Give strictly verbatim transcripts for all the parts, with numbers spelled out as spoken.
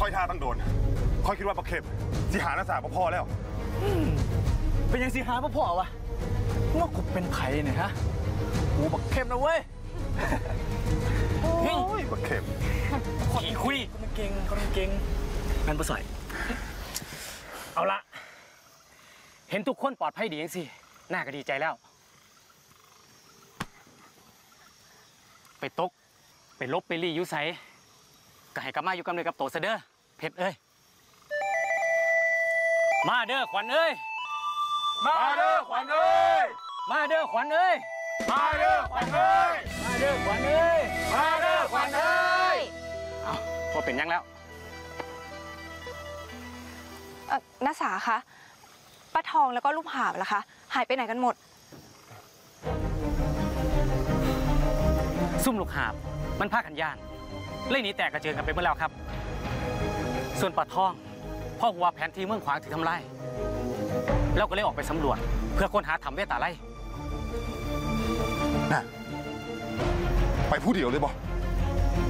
อยท่าตั้งโดนคอยคิดว่าประเข็บสิหาหน้าสาวพ่อแล้วเป็นยังสิหาพ่อวะว่ากูเป็นไผ่เนี่ยฮะกูบักเข้มนะเว้ยโอ้ยบักเข้มขี่คุยคนเก่งคนเก่งมันประสอยเอาละเห็นทุกคนปลอดภัยดียังสิน่าก็ดีใจแล้วไปตกไปลบไปรียูไซก็ให้กลับมาอยู่กับเนยกับโตเสเด้อเพชรเอ้ยมาเด้อขวัญเอ้ยมาเด้อขวัญเอ้ยมาเด้อขวัญเอ้ยมาเด้อขวัญเอ้ยมาเด้อขวัญเอ้ยมาเด้อขวัญเอ้ยเอาพอเป็นยังแล้วเออน้าสาคะป้าทองแล้วก็ลูกหาบล่ะคะหายไปไหนกันหมดซุ่มลูกหาบมันพากันย่านเล่นนี้แตกกระเจิงกันไปเมื่อแล้วครับส่วนปลาทองพ่อหัวแผนที่เมืองขวางถือทำลายแล้วก็เลยออกไปสำรวจเพื่อค้นหาถ้ำเวตาไล่น่ะไปผู้เดียวเลยบ่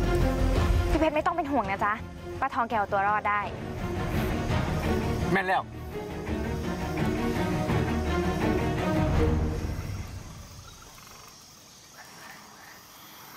พี่เพชรไม่ต้องเป็นห่วงนะจ๊ะป้าทองแกเอาตัวรอดได้แม่นแล้ว